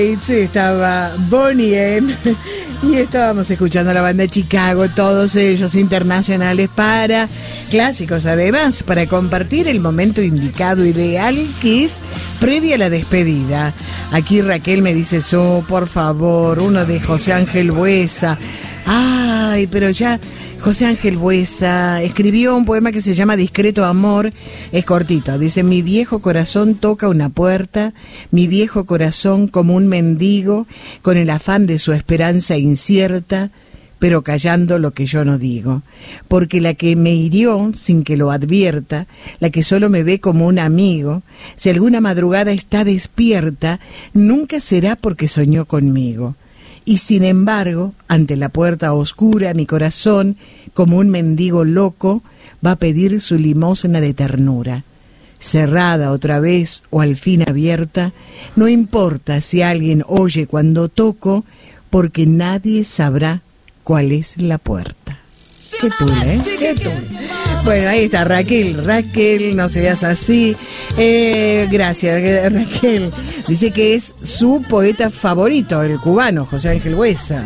Sí, estaba Bonnie M. Y estábamos escuchando a la banda Chicago, todos ellos internacionales para clásicos, además, para compartir el momento indicado, ideal, que es previa a la despedida. Aquí Raquel me dice, por favor, uno de José Ángel Buesa. Ay, pero ya José Ángel Buesa escribió un poema que se llama Discreto Amor, es cortito, dice: mi viejo corazón toca una puerta, mi viejo corazón como un mendigo, con el afán de su esperanza incierta, pero callando lo que yo no digo, porque la que me hirió sin que lo advierta, la que solo me ve como un amigo, si alguna madrugada está despierta, nunca será porque soñó conmigo. Y sin embargo, ante la puerta oscura, mi corazón, como un mendigo loco, va a pedir su limosna de ternura. Cerrada otra vez o al fin abierta, no importa si alguien oye cuando toco, porque nadie sabrá cuál es la puerta. Qué tul, ¿eh? Qué tul. Bueno, ahí está Raquel, no seas así. Gracias, Raquel. Dice que es su poeta favorito, el cubano, José Ángel Buesa.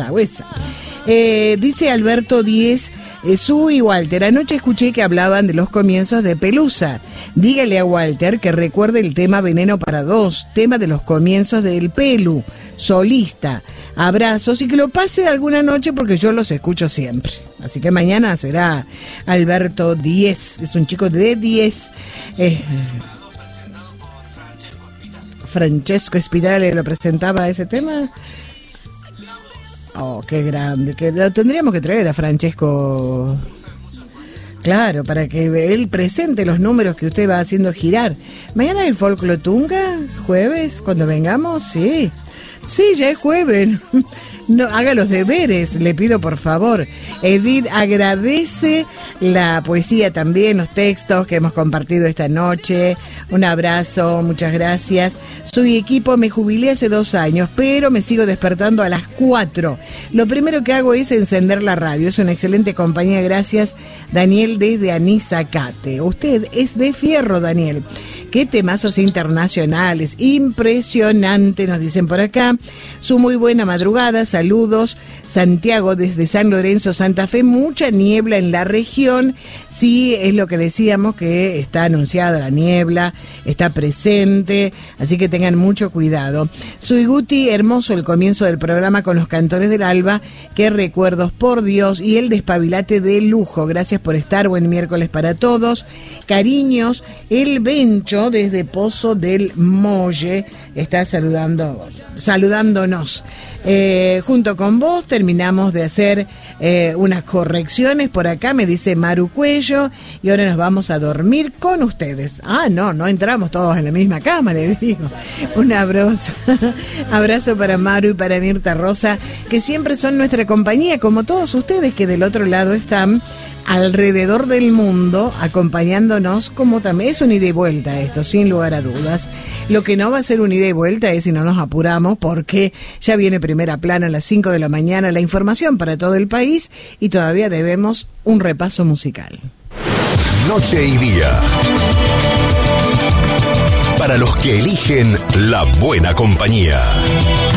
Dice Alberto Díez, Su y Walter, anoche escuché que hablaban de los comienzos de Pelusa. Dígale a Walter que recuerde el tema Veneno para Dos, tema de los comienzos del Pelu, solista. Abrazos y que lo pase alguna noche porque yo los escucho siempre. Así que mañana será Alberto Díez, es un chico de 10. Francesco Spidale lo presentaba ese tema. Oh, qué grande, que lo tendríamos que traer a Francesco, claro, para que él presente los números que usted va haciendo girar. Mañana el Folclotunga, jueves, cuando vengamos, sí, ya es jueves. No, haga los deberes, le pido por favor. Edith agradece la poesía también, los textos que hemos compartido esta noche. Un abrazo, muchas gracias. Soy equipo, me jubilé hace 2 años, pero me sigo despertando a las 4. Lo primero que hago es encender la radio. Es una excelente compañía, gracias. Daniel desde Anisacate. Usted es de fierro, Daniel. Qué temazos internacionales, impresionante, nos dicen por acá. Su muy buena madrugada, saludos. Santiago desde San Lorenzo, Santa Fe, mucha niebla en la región. Sí, es lo que decíamos, que está anunciada la niebla, está presente, así que tengan mucho cuidado. Soy Guti, hermoso el comienzo del programa con los cantores del alba, qué recuerdos, por Dios, y el despabilate de lujo. Gracias por estar, buen miércoles para todos. Cariños, el Bencho desde Pozo del Molle está saludándonos. Junto con vos terminamos de hacer unas correcciones por acá, me dice Maru Cuello, y ahora nos vamos a dormir con ustedes. No entramos todos en la misma cama, le digo. Un abrazo abrazo para Maru y para Mirta Rosa, que siempre son nuestra compañía, como todos ustedes que del otro lado están alrededor del mundo acompañándonos, como también es un ida y vuelta esto, sin lugar a dudas. Lo que no va a ser un ida y vuelta es si no nos apuramos, porque ya viene Primera Plana a las 5 de la mañana, la información para todo el país, y todavía debemos un repaso musical. Noche y día, para los que eligen la buena compañía.